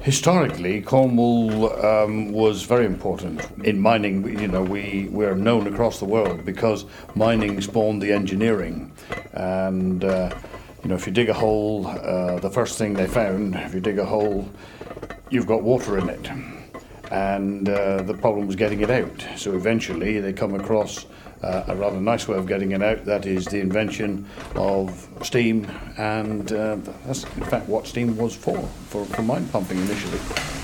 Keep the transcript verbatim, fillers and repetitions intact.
Historically, Cornwall um, was very important in mining. You know, we we're known across the world because mining spawned the engineering, and uh, you know, if you dig a hole, uh, the first thing they found, if you dig a hole, you've got water in it, and uh, the problem was getting it out. So eventually, they come across Uh, a rather nice way of getting it out. That is the invention of steam, and uh, that's in fact what steam was for, for, for mine pumping initially.